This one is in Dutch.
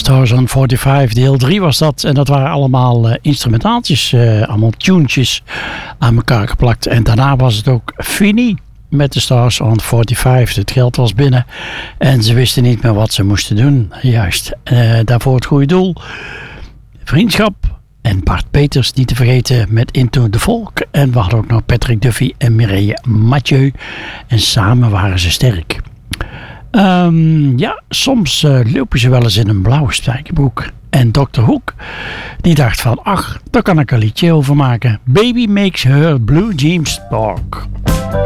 Stars on 45, deel 3 was dat. En dat waren allemaal instrumentaaltjes, allemaal tunetjes aan elkaar geplakt. En daarna was het ook fini met de Stars on 45. Het geld was binnen en ze wisten niet meer wat ze moesten doen. Juist, daarvoor het goede doel. Vriendschap en Bart Peters niet te vergeten met Into the Folk. En we hadden ook nog Patrick Duffy en Mireille Mathieu. En samen waren ze sterk. Ja, soms lopen ze wel eens in een blauwe spijkerbroek. En Dr. Hoek, die dacht van, ach, daar kan ik een liedje over maken. Baby makes her blue jeans talk.